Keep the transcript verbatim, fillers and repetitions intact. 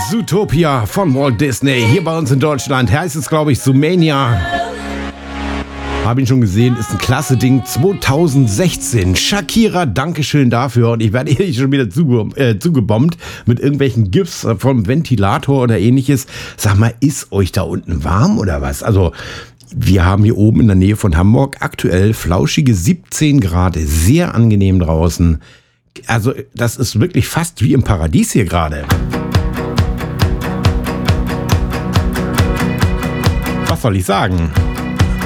Zootopia von Walt Disney. Hier bei uns in Deutschland heißt es, glaube ich, Zoomania. Habe ihn schon gesehen, ist ein klasse Ding. zwanzig sechzehn. Shakira, Dankeschön dafür. Und ich werde hier schon wieder zuge äh, zugebombt mit irgendwelchen GIFs vom Ventilator oder ähnliches. Sag mal, ist euch da unten warm oder was? Also, wir haben hier oben in der Nähe von Hamburg aktuell flauschige siebzehn Grad. Sehr angenehm draußen. Also, das ist wirklich fast wie im Paradies hier gerade. Was soll ich sagen?